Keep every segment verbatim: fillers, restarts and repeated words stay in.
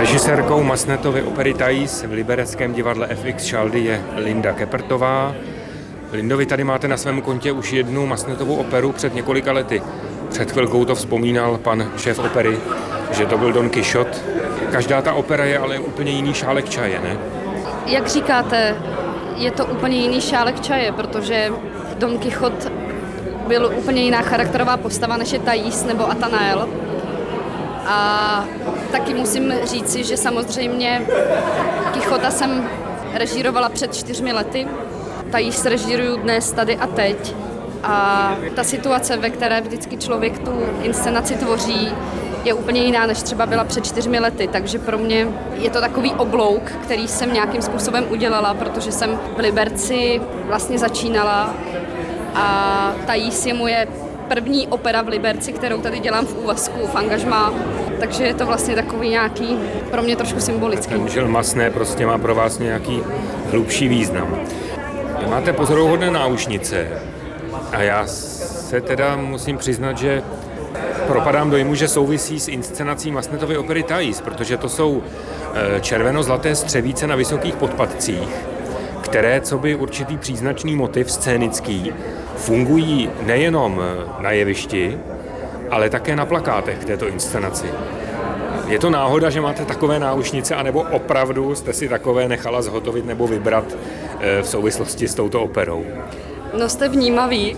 Režisérkou Masnetovy opery Thais v libereckém divadle F X Šaldy je Linda Kepertová. Lindo, vy tady máte na svém kontě už jednu Masnetovou operu před několika lety. Před chvilkou to vzpomínal pan šéf opery, že to byl Don Quixote. Každá ta opera je ale úplně jiný šálek čaje, ne? Jak říkáte, je to úplně jiný šálek čaje, protože Don Quixote byl úplně jiná charakterová postava, než je Thais nebo Atanael. A taky musím říci, že samozřejmě Quixota jsem režírovala před čtyřmi lety. Thais režíruju dnes, tady a teď. A ta situace, ve které vždycky člověk tu inscenaci tvoří, je úplně jiná, než třeba byla před čtyřmi lety. Takže pro mě je to takový oblouk, který jsem nějakým způsobem udělala, protože jsem v Liberci vlastně začínala. A Thais je moje první opera v Liberci, kterou tady dělám v úvazku, v angažmá. Takže je to vlastně takový nějaký, pro mě trošku symbolický. Ten žil masné prostě má pro vás nějaký hlubší význam. Vy máte pozoruhodné náušnice a já se teda musím přiznat, že propadám dojmu, že souvisí s inscenací Masnetovy opery Thais, protože to jsou červeno-zlaté střevíce na vysokých podpatcích, které, co by určitý příznačný motiv scénický, fungují nejenom na jevišti, ale také na plakátech k této inscenaci. Je to náhoda, že máte takové náušnice, anebo opravdu jste si takové nechala zhotovit nebo vybrat v souvislosti s touto operou? No, jste vnímavý.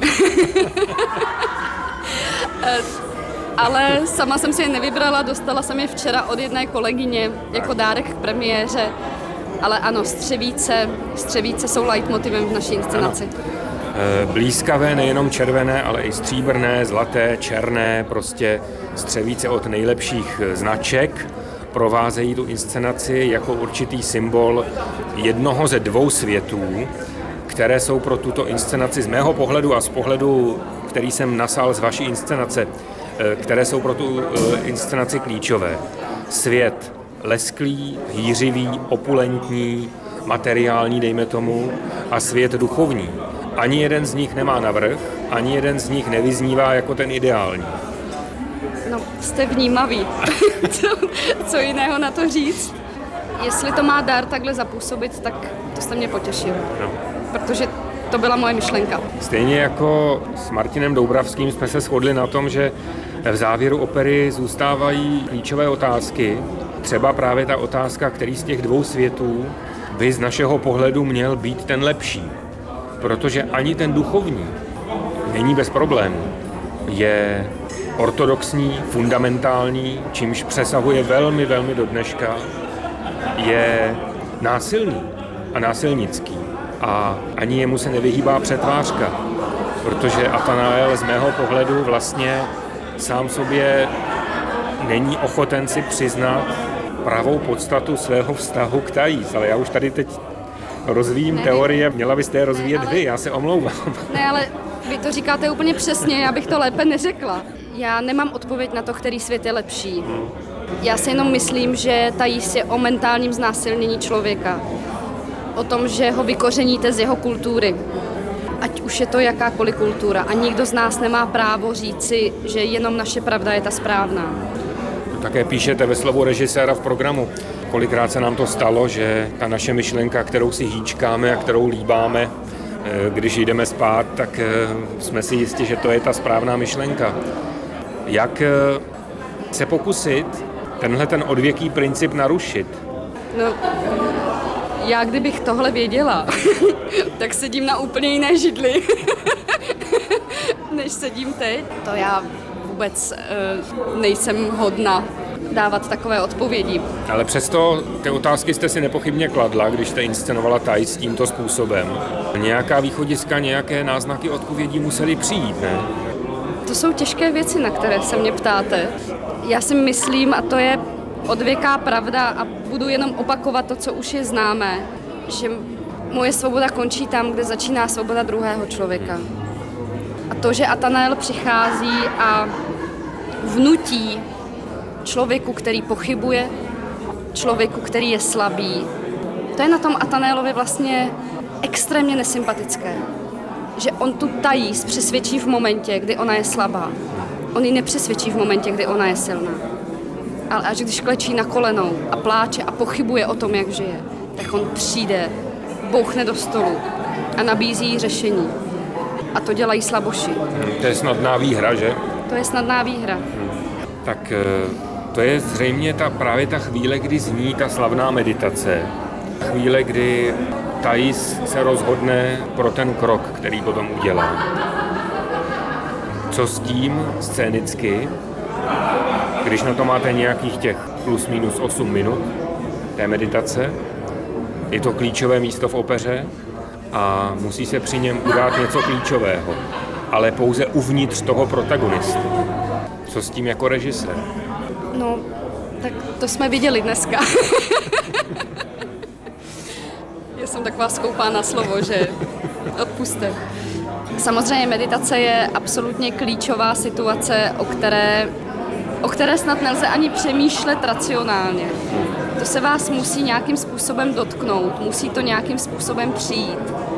Ale sama jsem si je nevybrala, dostala jsem je včera od jedné kolegyně jako dárek k premiéře. Ale ano, střevíce, střevíce jsou leitmotivem v naší inscenaci. Ano. Blízkavé, nejenom červené, ale i stříbrné, zlaté, černé, prostě střevíce od nejlepších značek provázejí tu inscenaci jako určitý symbol jednoho ze dvou světů, které jsou pro tuto inscenaci z mého pohledu a z pohledu, který jsem nasál z vaší inscenace, které jsou pro tu inscenaci klíčové. Svět lesklý, hýřivý, opulentní, materiální, dejme tomu, a svět duchovní. Ani jeden z nich nemá navrch, ani jeden z nich nevyznívá jako ten ideální. No, jste vnímavý. co, co jiného na to říct? Jestli to má dar takhle zapůsobit, tak to jste mě potěšil. No. Protože to byla moje myšlenka. Stejně jako s Martinem Doubravským jsme se shodli na tom, že v závěru opery zůstávají klíčové otázky. Třeba právě ta otázka, který z těch dvou světů by z našeho pohledu měl být ten lepší. Protože ani ten duchovní není bez problémů. Je ortodoxní, fundamentální, čímž přesahuje velmi, velmi do dneška. Je násilný a násilnický. A ani jemu se nevyhýbá přetvářka. Protože Atanael z mého pohledu vlastně sám sobě není ochoten si přiznat pravou podstatu svého vztahu k Thais. Ale já už tady teď rozvíjím ne, teorie, měla byste je rozvíjet ne, ale, vy, já se omlouvám. Ne, ale vy to říkáte úplně přesně, já bych to lépe neřekla. Já nemám odpověď na to, který svět je lepší. Já si jenom myslím, že Thais je o mentálním znásilnění člověka. O tom, že ho vykořeníte z jeho kultury. Ať už je to jakákoliv kultura. A nikdo z nás nemá právo říci, že jenom naše pravda je ta správná. Také píšete ve slovu režiséra v programu. Kolikrát se nám to stalo, že ta naše myšlenka, kterou si hýčkáme a kterou líbáme, když jdeme spát, tak jsme si jistí, že to je ta správná myšlenka. Jak se pokusit tenhle ten odvěký princip narušit? No, já kdybych tohle věděla, tak sedím na úplně jiné židli, než sedím teď. To já vůbec uh, nejsem hodna dávat takové odpovědi. Ale přesto ty otázky jste si nepochybně kladla, když jste inscenovala Thais tímto způsobem. Nějaká východiska, nějaké náznaky odpovědí musely přijít, ne? To jsou těžké věci, na které se mě ptáte. Já si myslím, a to je odvěká pravda a budu jenom opakovat to, co už je známé, že moje svoboda končí tam, kde začíná svoboda druhého člověka. A to, že Atanael přichází a vnutí člověku, který pochybuje, člověku, který je slabý, to je na tom Atanaelovi vlastně extrémně nesympatické. Že on tu Thais přesvědčí v momentě, kdy ona je slabá. On ji nepřesvědčí v momentě, kdy ona je silná. Ale až když klečí na kolenou a pláče a pochybuje o tom, jak žije, tak on přijde, bouchne do stolu a nabízí řešení. A to dělají slaboši. Hmm, to je snadná výhra, že? To je snadná výhra. Hmm. Tak to je zřejmě ta, právě ta chvíle, kdy zní ta slavná meditace. Chvíle, kdy Thais se rozhodne pro ten krok, který potom udělá. Co s tím scénicky, když na to máte nějakých těch plus minus osm minut té meditace, je to klíčové místo v opeře a musí se při něm udát něco klíčového, ale pouze uvnitř toho protagonisty. Co s tím jako režisér? No, tak to jsme viděli dneska. Já jsem taková skoupá na slovo, že odpuste. Samozřejmě meditace je absolutně klíčová situace, o které, o které snad nelze ani přemýšlet racionálně. To se vás musí nějakým způsobem dotknout, musí to nějakým způsobem přijít.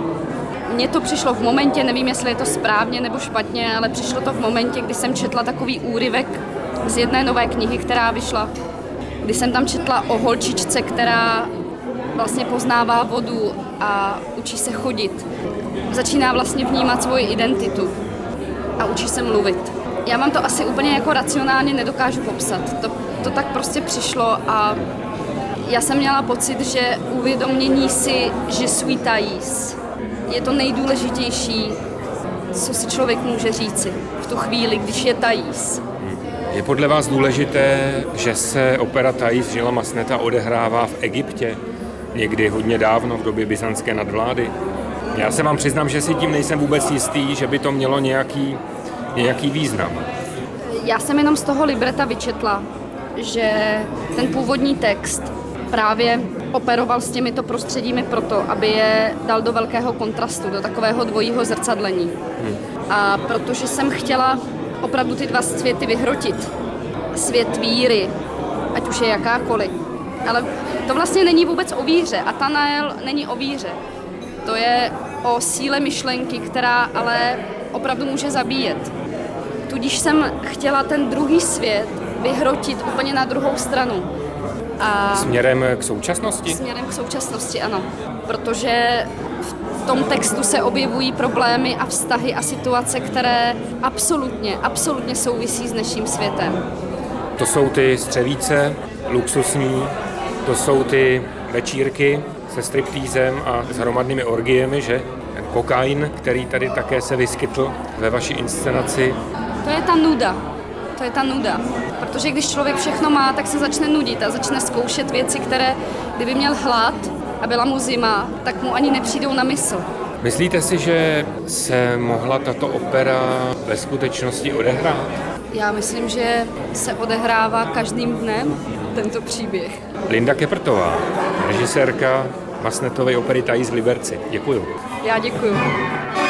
Mně to přišlo v momentě, nevím, jestli je to správně nebo špatně, ale přišlo to v momentě, kdy jsem četla takový úryvek z jedné nové knihy, která vyšla, kdy jsem tam četla o holčičce, která vlastně poznává vodu a učí se chodit. Začíná vlastně vnímat svoji identitu a učí se mluvit. Já vám to asi úplně jako racionálně nedokážu popsat. To, to tak prostě přišlo a já jsem měla pocit, že uvědomění si, že suis Thais, je to nejdůležitější, co si člověk může říci v tu chvíli, když je Thais. Je podle vás důležité, že se opera Thais Gilla Masseneta odehrává v Egyptě někdy hodně dávno v době byzantské nadvlády? Já se vám přiznám, že si tím nejsem vůbec jistý, že by to mělo nějaký, nějaký význam. Já jsem jenom z toho libreta vyčetla, že ten původní text právě operoval s těmito prostředími proto, aby je dal do velkého kontrastu, do takového dvojího zrcadlení. Hmm. A protože jsem chtěla opravdu ty dva světy vyhrotit, svět víry, ať už je jakákoliv, ale to vlastně není vůbec o víře. Atanael není o víře. To je o síle myšlenky, která ale opravdu může zabíjet. Tudíž jsem chtěla ten druhý svět vyhrotit úplně na druhou stranu. A směrem k současnosti? Směrem k současnosti, ano. Protože v tom textu se objevují problémy a vztahy a situace, které absolutně, absolutně souvisí s dnešním světem. To jsou ty střevíce, luxusní, to jsou ty večírky se striptýzem a s hromadnými orgiemi, že? Ten kokain, který tady také se vyskytl ve vaší inscenaci. To je ta nuda. To je ta nuda. Protože když člověk všechno má, tak se začne nudit a začne zkoušet věci, které, kdyby měl hlad a byla mu zima, tak mu ani nepřijdou na mysl. Myslíte si, že se mohla tato opera ve skutečnosti odehrát? Já myslím, že se odehrává každým dnem tento příběh. Linda Keprtová, režisérka Massenetovy opery Thais v Liberci. Děkuju. Já děkuju.